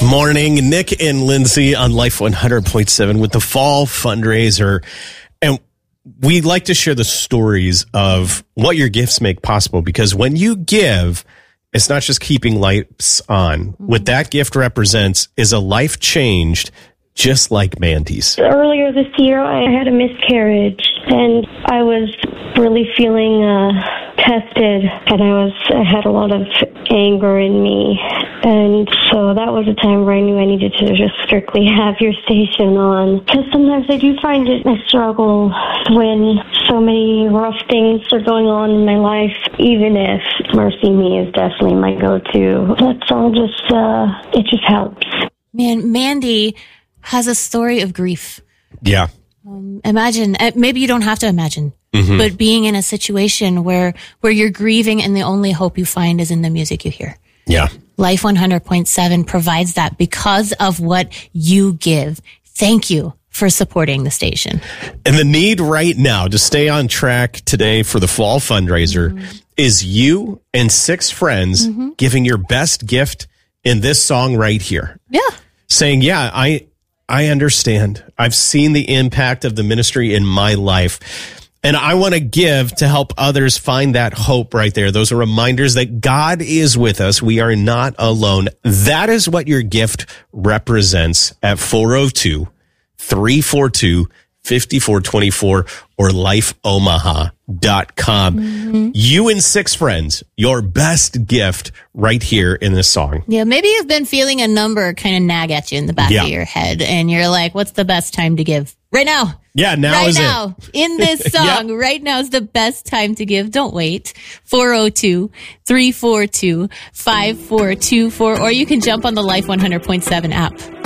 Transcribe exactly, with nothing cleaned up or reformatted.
morning. Nick and Lindsay on Life one hundred point seven with the fall fundraiser. And we like to share the stories of what your gifts make possible, because when you give, it's not just keeping lights on. Mm-hmm. What that gift represents is a life changed, just like Mandy's. Earlier this year, I had a miscarriage, and I was really feeling uh, tested, and I was I had a lot of anger in me, and so that was a time where I knew I needed to just strictly have your station on, because sometimes I do find it a struggle when so many rough things are going on in my life, even if Mercy Me is definitely my go-to. That's all just, uh, it just helps. Man, Mandy has a story of grief. Yeah. Um, imagine, uh, maybe you don't have to imagine, mm-hmm. but being in a situation where, where you're grieving and the only hope you find is in the music you hear. Yeah. Life one hundred point seven provides that because of what you give. Thank you for supporting the station. And the need right now to stay on track today for the fall fundraiser mm-hmm. is you and six friends mm-hmm. giving your best gift in this song right here. Yeah. Saying, yeah, I, I understand. I've seen the impact of the ministry in my life, and I want to give to help others find that hope right there. Those are reminders that God is with us. We are not alone. That is what your gift represents at four oh two, three four two, five four two four or life omaha dot com. Mm-hmm. You and six friends, your best gift right here in this song. Yeah, maybe you've been feeling a number kind of nag at you in the back yeah. of your head, and you're like, what's the best time to give? Right now. Yeah, now right is now, it. In this song, yep. Right now is the best time to give. Don't wait. four oh two, three four two, five four two four, or you can jump on the Life one hundred point seven app.